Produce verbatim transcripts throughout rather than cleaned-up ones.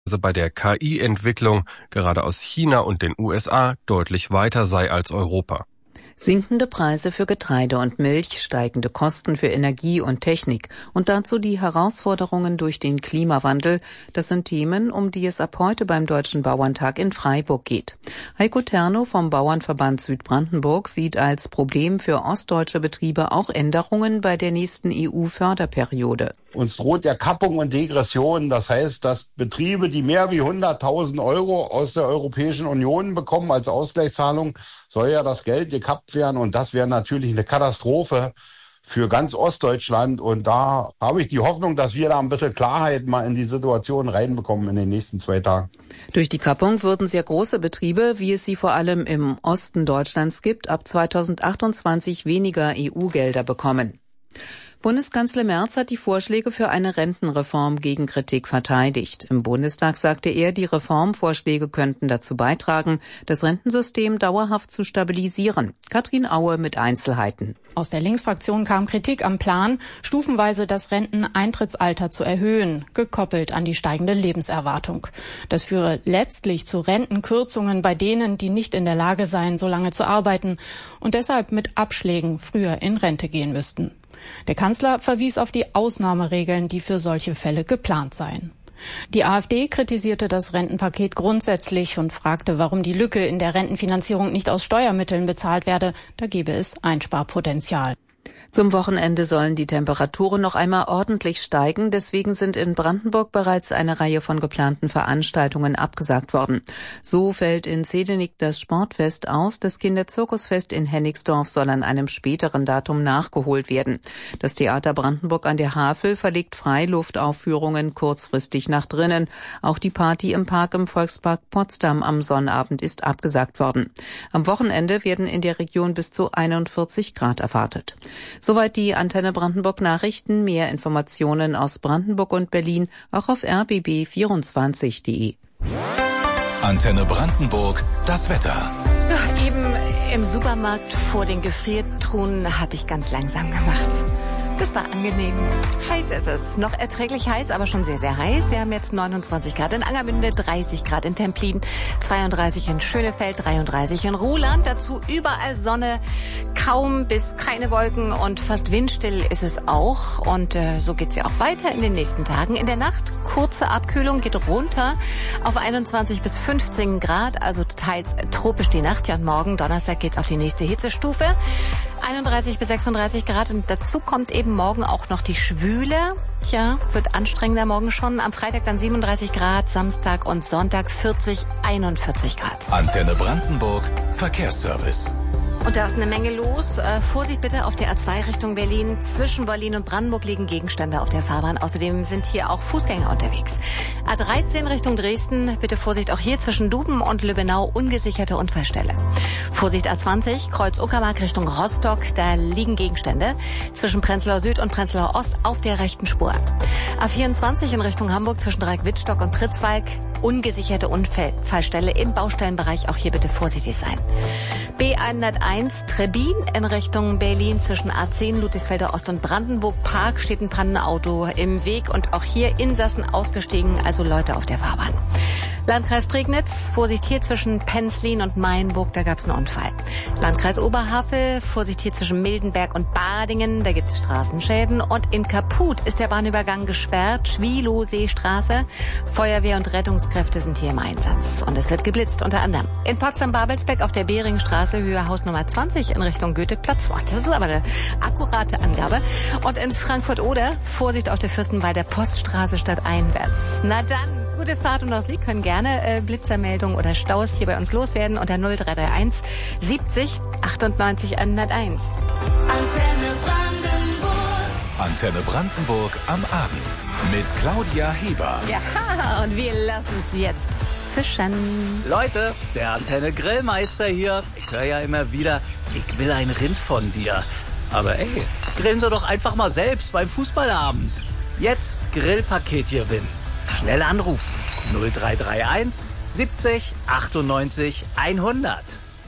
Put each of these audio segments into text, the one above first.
bei der K I-Entwicklung gerade aus China und den U S A deutlich weiter sei als Europa. Sinkende Preise für Getreide und Milch, steigende Kosten für Energie und Technik und dazu die Herausforderungen durch den Klimawandel. Das sind Themen, um die es ab heute beim Deutschen Bauerntag in Freiburg geht. Heiko Terno vom Bauernverband Südbrandenburg sieht als Problem für ostdeutsche Betriebe auch Änderungen bei der nächsten E U-Förderperiode. Uns droht ja Kappung und Degression. Das heißt, dass Betriebe, die mehr wie hunderttausend Euro aus der Europäischen Union bekommen als Ausgleichszahlung, soll ja das Geld gekappt werden. Und das wäre natürlich eine Katastrophe für ganz Ostdeutschland. Und da habe ich die Hoffnung, dass wir da ein bisschen Klarheit mal in die Situation reinbekommen in den nächsten zwei Tagen. Durch die Kappung würden sehr große Betriebe, wie es sie vor allem im Osten Deutschlands gibt, ab zweitausendachtundzwanzig weniger E U-Gelder bekommen. Bundeskanzler Merz hat die Vorschläge für eine Rentenreform gegen Kritik verteidigt. Im Bundestag sagte er, die Reformvorschläge könnten dazu beitragen, das Rentensystem dauerhaft zu stabilisieren. Katrin Aue mit Einzelheiten. Aus der Linksfraktion kam Kritik am Plan, stufenweise das Renteneintrittsalter zu erhöhen, gekoppelt an die steigende Lebenserwartung. Das führe letztlich zu Rentenkürzungen bei denen, die nicht in der Lage seien, so lange zu arbeiten und deshalb mit Abschlägen früher in Rente gehen müssten. Der Kanzler verwies auf die Ausnahmeregeln, die für solche Fälle geplant seien. Die AfD kritisierte das Rentenpaket grundsätzlich und fragte, warum die Lücke in der Rentenfinanzierung nicht aus Steuermitteln bezahlt werde. Da gebe es Einsparpotenzial. Zum Wochenende sollen die Temperaturen noch einmal ordentlich steigen. Deswegen sind in Brandenburg bereits eine Reihe von geplanten Veranstaltungen abgesagt worden. So fällt in Zedenik das Sportfest aus. Das Kinderzirkusfest in Hennigsdorf soll an einem späteren Datum nachgeholt werden. Das Theater Brandenburg an der Havel verlegt Freiluftaufführungen kurzfristig nach drinnen. Auch die Party im Park im Volkspark Potsdam am Sonnabend ist abgesagt worden. Am Wochenende werden in der Region bis zu einundvierzig Grad erwartet. Soweit die Antenne Brandenburg Nachrichten. Mehr Informationen aus Brandenburg und Berlin auch auf r b b vierundzwanzig punkt de. Antenne Brandenburg, das Wetter. Ja, eben im Supermarkt vor den Gefriertruhen habe ich ganz langsam gemacht. Das war angenehm. Heiß ist es. Noch erträglich heiß, aber schon sehr, sehr heiß. Wir haben jetzt neunundzwanzig Grad in Angermünde, dreißig Grad in Templin, zweiunddreißig in Schönefeld, dreiunddreißig in Ruhland. Dazu überall Sonne, kaum bis keine Wolken und fast windstill ist es auch. Und äh, so geht's ja auch weiter in den nächsten Tagen. In der Nacht kurze Abkühlung, geht runter auf einundzwanzig bis fünfzehn Grad, also teils tropisch die Nacht. Ja, und morgen Donnerstag geht's auf die nächste Hitzestufe. einunddreißig bis sechsunddreißig Grad und dazu kommt eben morgen auch noch die Schwüle. Tja, wird anstrengender morgen schon. Am Freitag dann siebenunddreißig Grad, Samstag und Sonntag vierzig, einundvierzig Grad. Antenne Brandenburg, Verkehrsservice. Und da ist eine Menge los. Äh, Vorsicht bitte auf der A zwei Richtung Berlin. Zwischen Berlin und Brandenburg liegen Gegenstände auf der Fahrbahn. Außerdem sind hier auch Fußgänger unterwegs. A dreizehn Richtung Dresden. Bitte Vorsicht auch hier zwischen Duben und Lübbenau. Ungesicherte Unfallstelle. Vorsicht A zwanzig, Kreuz Uckermark Richtung Rostock. Da liegen Gegenstände. Zwischen Prenzlauer Süd und Prenzlauer Ost auf der rechten Spur. A vierundzwanzig in Richtung Hamburg zwischen Dreieck-Wittstock und Pritzwalk. Ungesicherte Unfallstelle im Baustellenbereich. Auch hier bitte vorsichtig sein. B hunderteins Trebin in Richtung Berlin zwischen A zehn, Ludwigsfelder Ost und Brandenburg Park steht ein Pannenauto im Weg und auch hier Insassen ausgestiegen, also Leute auf der Fahrbahn. Landkreis Prignitz, Vorsicht hier zwischen Penzlin und Mainburg, da gab es einen Unfall. Landkreis Oberhavel, Vorsicht hier zwischen Mildenberg und Badingen, da gibt es Straßenschäden. Und in Kaput ist der Bahnübergang gesperrt, Schwielow-Seestraße. Feuerwehr und Rettungskräfte sind hier im Einsatz. Und es wird geblitzt unter anderem. In Potsdam-Babelsberg auf der Beringstraße, Höhe Haus Nummer zwanzig in Richtung Goetheplatz. Oh, das ist aber eine akkurate Angabe. Und in Frankfurt-Oder, Vorsicht auf der Fürstenwalder Poststraße stadteinwärts. Na dann, gute Fahrt und auch Sie können gerne äh, Blitzermeldungen oder Staus hier bei uns loswerden unter null drei drei eins siebzig achtundneunzig hunderteins. Antenne Brandenburg. Antenne Brandenburg am Abend mit Claudia Heber. Ja, und wir lassen es jetzt zischen. Leute, der Antenne Grillmeister hier. Ich höre ja immer wieder, ich will ein Rind von dir. Aber ey, grillen Sie doch einfach mal selbst beim Fußballabend. Jetzt Grillpaket gewinnen. Schnell anrufen. null drei drei eins siebzig achtundneunzig hundert.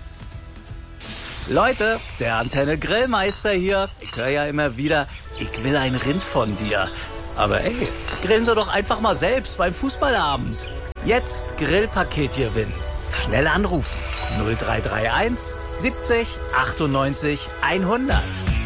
Leute, der Antenne Grillmeister hier. Ich höre ja immer wieder, ich will ein Rind von dir. Aber ey, grillen Sie doch einfach mal selbst beim Fußballabend. Jetzt Grillpaket gewinnen. Schnell anrufen. null drei drei eins siebzig achtundneunzig hundert.